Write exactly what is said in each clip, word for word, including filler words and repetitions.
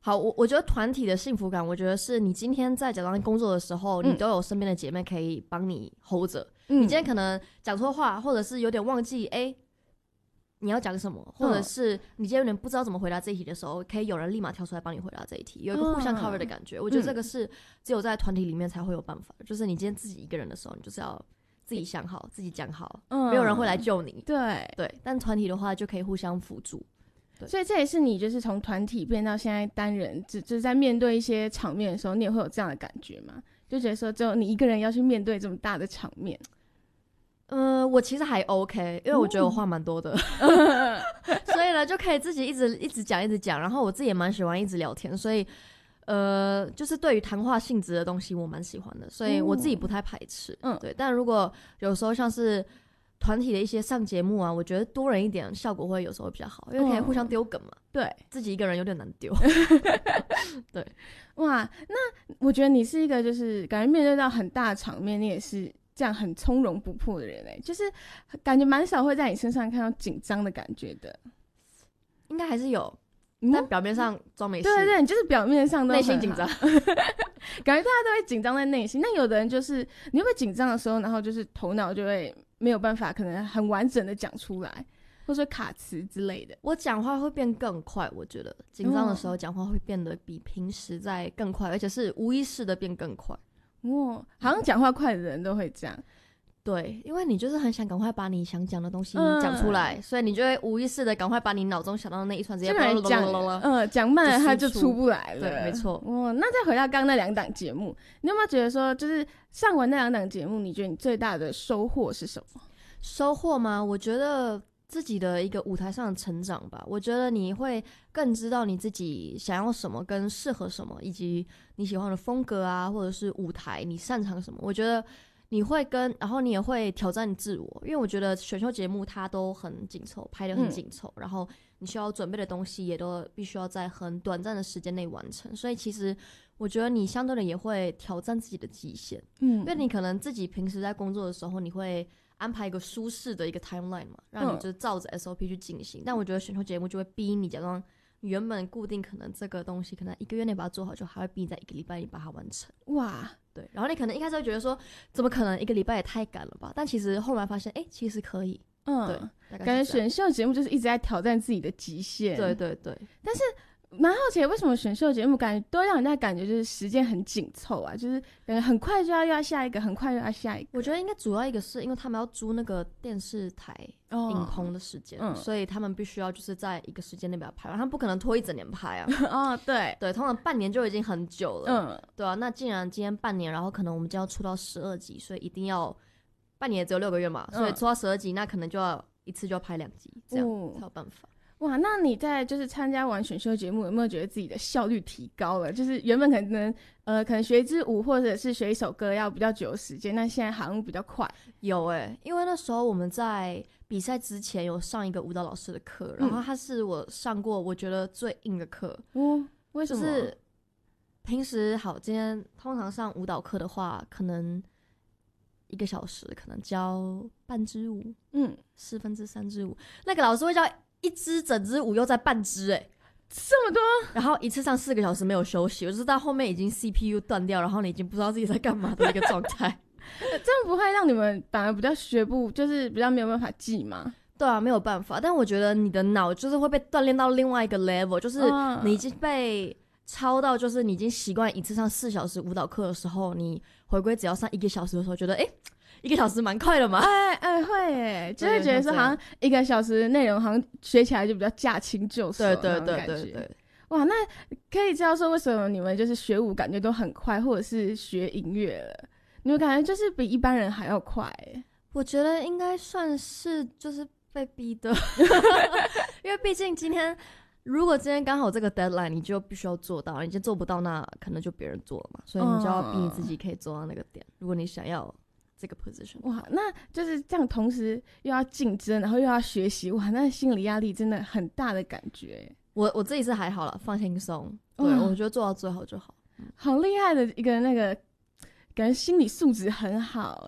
好，我我觉得团体的幸福感，我觉得是你今天在假装工作的时候，嗯、你都有身边的姐妹可以帮你 hold 着。嗯、你今天可能讲错话，或者是有点忘记，哎、欸，你要讲什么，或者是你今天有点不知道怎么回答这一题的时候，可以有人立马跳出来帮你回答这一题，有一个互相 cover 的感觉。嗯、我觉得这个是只有在团体里面才会有办法，就是你今天自己一个人的时候，你就是要自己想好，自己讲好，嗯、没有人会来救你。 对对，但团体的话就可以互相辅助。 所以这也是你就是从团体变到现在单人，只就是在面对一些场面的时候，你也会有这样的感觉吗？就觉得说只有你一个人要去面对这么大的场面。 呃，我其实还 OK， 因为我觉得我话蛮多的，嗯、所以呢就可以自己一直一直讲一直讲，然后我自己也蛮喜欢一直聊天，所以呃，就是对于谈话性质的东西我蛮喜欢的，所以我自己不太排斥。嗯，对。但如果有时候像是团体的一些上节目啊，我觉得多人一点效果会有时候比较好，因为可以互相丢梗嘛。嗯、 对， 自己一个人有点难丢。对， 哇，那我觉得你是一个就是感觉面对到很大的场面，你也是这样很从容不迫的人哎、欸，就是感觉蛮少会在你身上看到紧张的感觉的。 应该还是有，嗯、但表面上装没事。 对对对，你就是表面上都内心紧张。 感觉大家都会紧张在内心，那有的人就是你会不会紧张的时候，然后就是头脑就会没有办法可能很完整的讲出来，或者说卡词之类的。 我讲话会变更快，我觉得紧张的时候讲话会变得比平时在更快，而且是无意识的变更快。 哦，好像讲话快的人都会这样。 对，因为你就是很想赶快把你想讲的东西讲出来、嗯，所以你就会无意识的赶快把你脑中想到的那一串直接讲，嗯，讲慢了它就出不来了。 对，没错。 哦，那再回到刚刚那两档节目，你有没有觉得说，就是上完那两档节目，你觉得你最大的收获是什么？ 收获吗？我觉得自己的一个舞台上的成长吧。我觉得你会更知道你自己想要什么，跟适合什么，以及你喜欢的风格啊，或者是舞台你擅长什么。我觉得。你会跟，然后你也会挑战自我，因为我觉得选秀节目它都很紧凑，拍得很紧凑、嗯，然后你需要准备的东西也都必须要在很短暂的时间内完成，所以其实我觉得你相对的也会挑战自己的极限，嗯，因为你可能自己平时在工作的时候，你会安排一个舒适的一个 timeline 嘛，让你就照着 S O P 去进行、嗯，但我觉得选秀节目就会逼你假装原本固定可能这个东西可能一个月内把它做好，就还会逼你在一个礼拜里把它完成。 哇！ 对，然后你可能一开始会觉得说，怎么可能一个礼拜也太赶了吧？但其实后来发现，哎、欸，其实可以。嗯，对， 感觉选秀节目就是一直在挑战自己的极限。 对对对， 但是蛮好奇，为什么选秀节目感觉都让人家感觉就是时间很紧凑啊？就是感觉很快就要要下一个，很快就要下一个。 我觉得应该主要一个是因为他们要租那个电视台影棚的时间、哦嗯，所以他们必须要就是在一个时间内把它拍完，他们不可能拖一整年拍啊。 哦，对对，通常半年就已经很久了。嗯，对啊。那既然今天半年，然后可能我们就要出到十二集，所以一定要半年也只有六个月嘛，所以出到十二集，那可能就要一次就要拍两集，这样、哦、才有办法。 哇，那你在就是参加完选秀节目，有没有觉得自己的效率提高了？就是原本可能呃可能学一支舞或者是学一首歌要比较久的时间，那现在好像比较快。 有哎、欸，因为那时候我们在比赛之前有上一个舞蹈老师的课，然后他是我上过我觉得最硬的课。 嗯，为什么？ 就是平时好，今天通常上舞蹈课的话，可能一个小时可能教半支舞，嗯，四分之三支舞，那个老师会教。一支整支舞又在半支哎、欸， 这么多， 然后一次上四个小时没有休息，我就是到后面已经 C P U 断掉，然后你已经不知道自己在干嘛的一个状态。 这样不会让你们反而比较学不，就是比较没有办法记吗？ 对啊，没有办法。但我觉得你的脑就是会被锻炼到另外一个 level， 就是你已经被超到，就是你已经习惯一次上四小时舞蹈课的时候，你回归只要上一个小时的时候，觉得哎。欸一个小时蛮快的嘛， 哎哎会耶，就会觉得说好像一个小时的内容好像学起来就比较驾轻就熟，对对对对对。哇，那可以知道说为什么你们就是学舞感觉都很快，或者是学音乐了，你们感觉就是比一般人还要快耶？ 我觉得应该算是就是被逼的，因为毕竟今天如果今天刚好这个 deadline 你就必须要做到，你今天做不到那可能就别人做了嘛，所以你就要逼你自己可以做到那个点，如果你想要这个 position。 哇，那就是这样，同时又要竞争，然后又要学习，哇，那心理压力真的很大的感觉。 我我自己是还好啦，放轻松，对，我觉得做到最好就好。 好厉害的一个那个，感觉心理素质很好哎。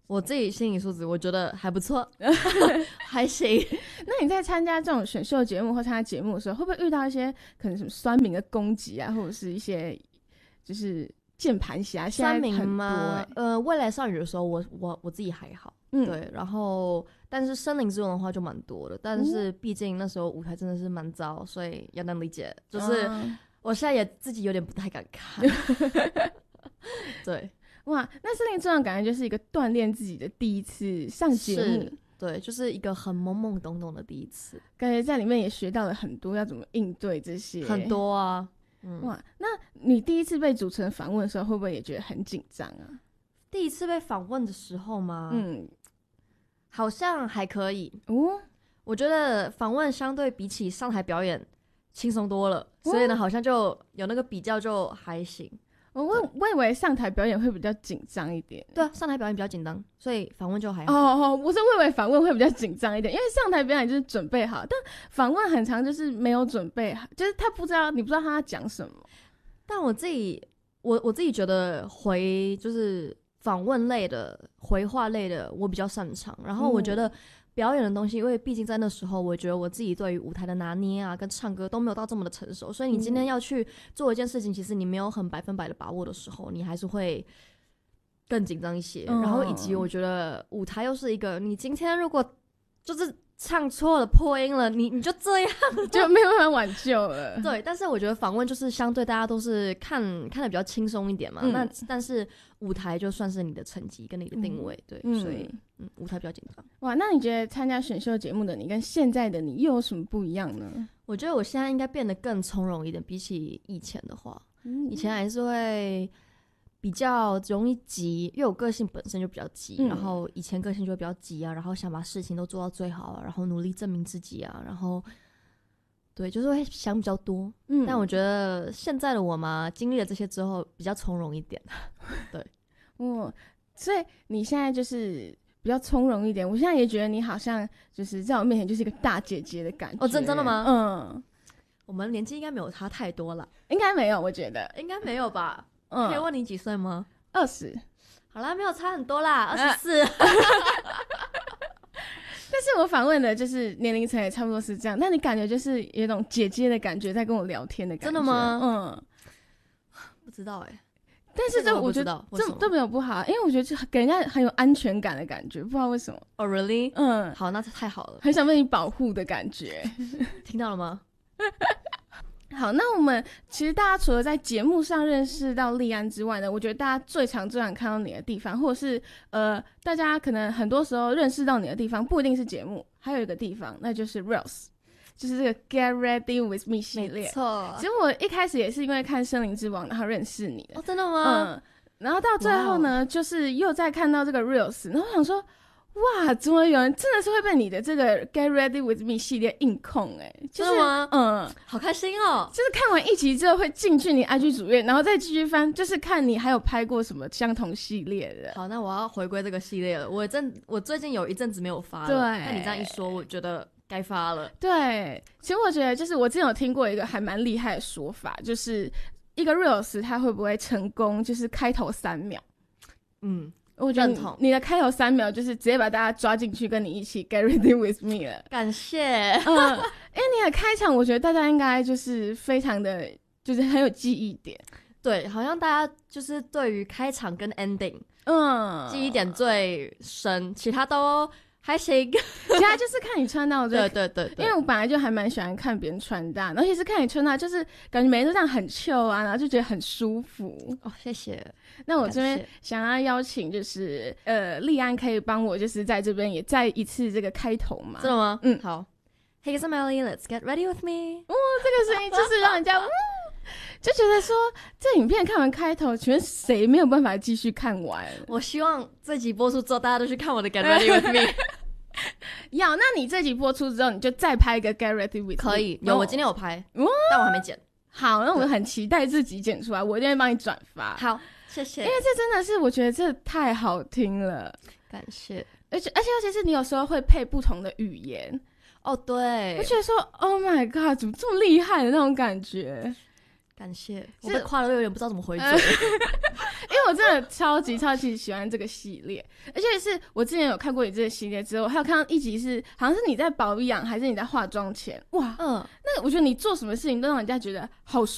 我自己心理素质我觉得还不错还行。 那你在参加这种选秀节目或参加节目的时候，会不会遇到一些可能什么酸民的攻击啊，或者是一些就是键盘侠？ 酸民吗？欸、呃，未来少女的时候我我我自己还好，嗯，对，然后但是森林之王的话就蛮多的，但是毕竟那时候舞台真的是蛮糟，所以要能理解，就是我现在也自己有点不太敢看对， 哇，那森林之王感觉就是一个锻炼自己的第一次上节目， 对，就是一个很懵懵懂懂的第一次， 感觉在里面也学到了很多要怎么应对这些， 很多啊， 嗯，哇，那你第一次被主持人访问的时候，会不会也觉得很紧张啊？ 第一次被访问的时候吗？嗯，好像还可以哦。我觉得访问相对比起上台表演轻松多了，哦，所以呢，好像就有那个比较就还行。 我我以为上台表演会比较紧张一点。 对啊，上台表演比较紧张，所以访问就还好。 哦哦，我是以为访问会比较紧张一点，因为上台表演就是准备好，但访问很常就是没有准备好，就是他不知道你不知道他要讲什么。 但我自己我我自己觉得回就是访问类的回话类的我比较擅长，然后我觉得表演的东西，因为毕竟在那时候我觉得我自己对于舞台的拿捏啊跟唱歌都没有到这么的成熟，所以你今天要去做一件事情，其实你没有很百分百的把握的时候，你还是会更紧张一些，嗯，然后以及我觉得舞台又是一个你今天如果就是唱错了破音了，你你就这样就没有办法挽救了。 对，但是我觉得访问就是相对大家都是看看得比较轻松一点嘛，嗯，那但是舞台就算是你的成绩跟你的定位，嗯，对，嗯，所以嗯，舞台比较紧张。 哇，那你觉得参加选秀节目的你跟现在的你又有什么不一样呢？ 我觉得我现在应该变得更从容一点，比起以前的话，嗯，以前还是会比较容易急，因为我个性本身就比较急，嗯，然后以前个性就会比较急啊，然后想把事情都做到最好啊，然后努力证明自己啊，然后对，就是会想比较多，嗯，但我觉得现在的我嘛，经历了这些之后比较从容一点对， 哦，所以你现在就是比较从容一点，我现在也觉得你好像就是在我面前就是一个大姐姐的感觉。 哦，真真的吗？嗯，我们年纪应该没有差太多了， 应该没有，我觉得应该没有吧。嗯，可以问你几岁吗？ 二十。 好啦，没有差很多啦，二十四。 但是我访问的就是年龄层也差不多是这样，但你感觉就是有一种姐姐的感觉，在跟我聊天的感觉。 真的吗？ 嗯， 不知道哎，欸。 但是这我觉得这这没有不好，因为我觉得就给人家很有安全感的感觉，不知道为什么。 Oh really？ 嗯，好，那太好了， 很想被你保护的感觉。 听到了吗？ 好，那我们其实大家除了在节目上认识到立安之外呢，我觉得大家最常最常看到你的地方，或者是呃，大家可能很多时候认识到你的地方，不一定是节目，还有一个地方，那就是 Reels， 就是这个 Get Ready With Me 系列。没错，其实我一开始也是因为看《森林之王》然后认识你的。 哦，真的吗？ 嗯，然后到最后呢， wow. 就是又再看到这个 Reels， 然后我想说，哇，怎么有人真的是会被你的这个 Get Ready With Me 系列硬控哎，欸？ 就是吗？嗯，好开心哦！ 就是看完一集之后会进去你 I G 主页，然后再继续翻，就是看你还有拍过什么相同系列的。 好，那我要回归这个系列了。我真我最近有一阵子没有发了， 对， 那你这样一说，我觉得该发了。 对，其实我觉得就是我之前有听过一个还蛮厉害的说法，就是一个 Reels 它会不会成功，就是开头三秒。嗯。我觉得 你, 你的开头三秒就是直接把大家抓进去，跟你一起 get ready with me 了。 感谢。 嗯，因为你的开场，我觉得大家应该就是非常的，就是很有记忆点。 对，好像大家就是对于开场跟 ending， 嗯，记忆点最深，其他都还行。 其他就是看你穿搭， 对对对对， 因为我本来就还蛮喜欢看别人穿搭，尤其是看你穿搭，就是感觉每天都这样很 chill 啊，然后就觉得很舒服。 哦，谢谢。 那我这边想要邀请，就是呃，立安可以帮我，就是在这边也再一次这个开头嘛？ 真的吗？嗯，好。Hey, it's Melly, let's get ready with me。 哇，这个声音就是让人家，嗯，就觉得说，这影片看完开头，请问谁没有办法继续看完？ 我希望这集播出之后，大家都去看我的 Get Ready with Me。 要，那你这集播出之后，你就再拍一个 Get Ready with Me。 可以，有，我今天有拍，哦，但我还没剪。 好，那我很期待自己剪出来，我一定会帮你转发。 好。谢谢， 因为这真的是我觉得这太好听了， 感谢。 而且而且尤其是你有时候会配不同的语言， 哦，对， 我觉得说 Oh my God， 怎么这么厉害的那种感觉。 感谢，我被夸了有点不知道怎么回嘴、呃、 因为我真的超级超级喜欢这个系列，而且是我之前有看过你这个系列之后，我还有看到一集是好像是你在保养还是你在化妆前，哇，嗯，那我觉得你做什么事情都让人家觉得好